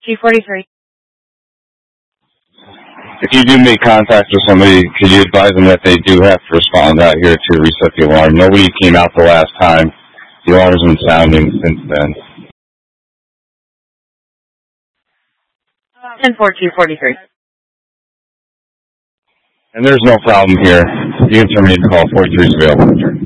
243. If you do make contact with somebody, could you advise them that they do have to respond out here to reset the alarm? Nobody came out the last time. The alarm's been sounding since then. 10-4-243. And there's no problem here. You can terminate the call. 43 is available.